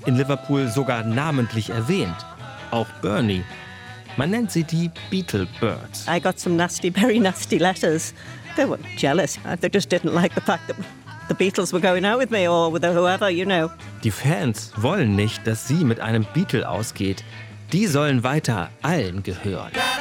in Liverpool sogar namentlich erwähnt. Auch Bernie. Man nennt sie die Beatle Birds. I got some nasty, very nasty letters. They were jealous. They just didn't like the fact that the Beatles were going out with me or with whoever, you know. Die Fans wollen nicht, dass sie mit einem Beatle ausgeht. Die sollen weiter allen gehören.